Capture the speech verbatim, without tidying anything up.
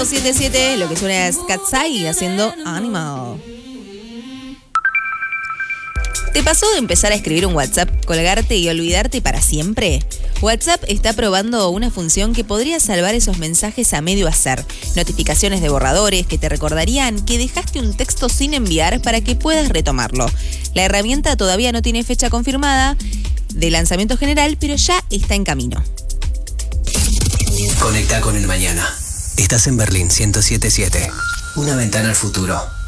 setenta y siete, lo que suena es Katsai haciendo Animal. ¿Te pasó de empezar a escribir un WhatsApp, colgarte y olvidarte para siempre? WhatsApp está probando una función que podría salvar esos mensajes a medio hacer. Notificaciones de borradores que te recordarían que dejaste un texto sin enviar para que puedas retomarlo. La herramienta todavía no tiene fecha confirmada de lanzamiento general, pero ya está en camino. Conecta con el mañana. Estás en Berlín ciento siete punto siete. Una ventana al futuro.